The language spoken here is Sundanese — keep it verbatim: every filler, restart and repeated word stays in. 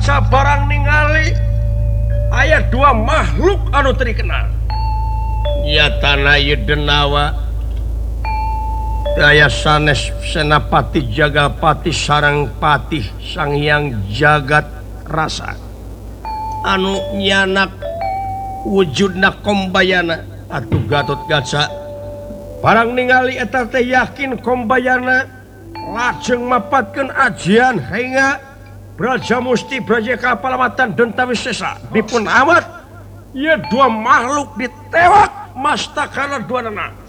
Gaca barang ningali ayat dua makhluk anu terkenal ya tanah Yedenawa daya sanes Senapati Jagapati sareng Patih Sang Hyang Jagat rasa anu nyanak wujudna kombayana atuh Gatotkaca barang ningali eta teh yakin kombayana lajeng mapatkeun ajian hingga Braja Musti Braja Kapalamatan Dentawisesa dipun amat ieu dua makhluk ditewak mastakana dua nana